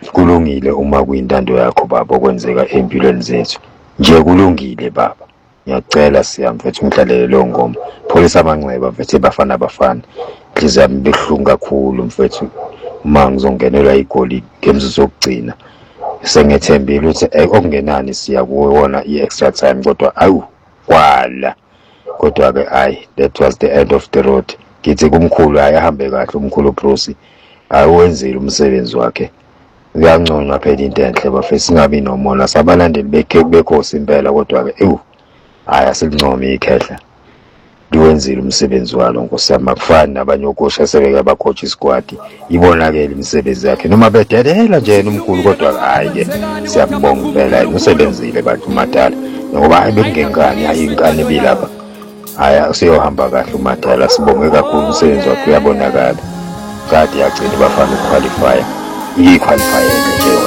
kulungile uma kuyintando yakho baba okwenzeka empilweni zethu. Nje kulungile baba. Ngiyacela siyami mfethu ngidlalele leyo ngoma. Pholisa amanxeba mfethu bafana. Inhliziyo yami behlungu kakhulu mfethu uma ngizongenelwa igoli ngemzuzu zokugcina. Sengethembile ukuthi okungenani siya kuwona i-extra time kodwa awu kwala. Kodwa-ke that was the end of the road. Ngithi kumkhulu ahambe kahle umkhulu Bruce. Awenzile umsebenzi wakhe. Kuyanconywa phela into enhle bafethu singabi nomona sabalandeli bekhosi impela kodwa-ke asilincome ikhehla. Liwenzile umsebenzi walo nkosiyami akufani nabanye okosha sebeke abacoach isquad ibonakele imisebenzi yakhe noma bedelela nje umkhulu kodwa-ke siyabonga impela umsebenzile bantu madala ngoba bekungengane ingane bilapha siyohamba kahle umadala sibonge kakhulu umsebenzi wakhe uyabonakala kade yagcina bafana ukuqualifya iyiqualify nje